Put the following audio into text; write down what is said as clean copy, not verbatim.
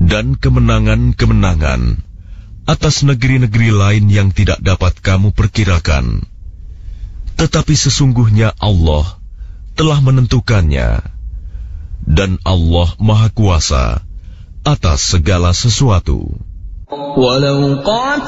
dan kemenangan-kemenangan atas negeri-negeri lain yang tidak dapat kamu perkirakan. Tetapi sesungguhnya Allah telah menentukannya, dan Allah Maha Kuasa atas segala sesuatu. Walau